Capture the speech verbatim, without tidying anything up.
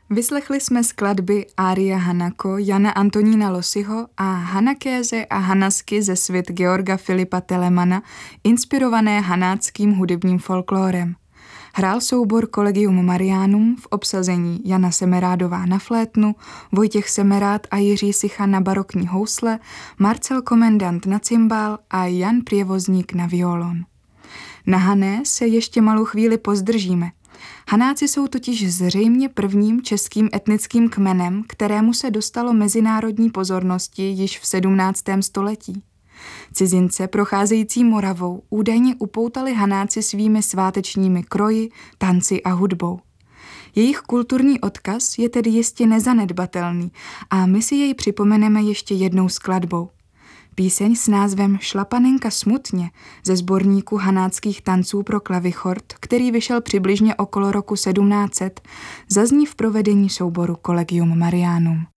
Vyslechli jsme skladby Ária Hanako Jana Antonína Lossiho a Hanakéze a Hanasky ze svit Georga Filipa Telemana, inspirované hanáckým hudebním folklórem. Hrál soubor Collegium Marianum v obsazení Jana Semerádová na flétnu, Vojtěch Semerád a Jiří Sicha na barokní housle, Marcel Komendant na cymbál a Jan Prievozník na violon. Na Hané se ještě malou chvíli pozdržíme. Hanáci jsou totiž zřejmě prvním českým etnickým kmenem, kterému se dostalo mezinárodní pozornosti již v sedmnáctém století. Cizince procházející Moravou údajně upoutali Hanáci svými svátečními kroji, tanci a hudbou. Jejich kulturní odkaz je tedy jistě nezanedbatelný a my si jej připomeneme ještě jednou skladbou. Píseň s názvem Šla panenka smutně ze sborníku hanáckých tanců pro klavichord, který vyšel přibližně okolo roku sedmnáct set, zazní v provedení souboru Collegium Marianum.